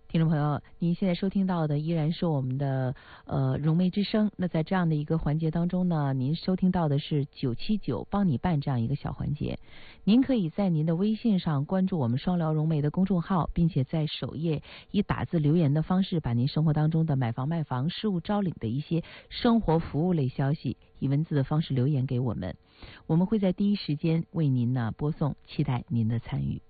听众朋友，您现在收听到的依然是我们的融媒之声。那在这样的一个环节当中呢，您收听到的是979帮你办这样一个小环节。您可以在您的微信上关注我们双聊融媒的公众号，并且在首页以打字留言的方式，把您生活当中的买房卖房、事务招领的一些生活服务类消息以文字的方式留言给我们，我们会在第一时间为您呢播送，期待您的参与。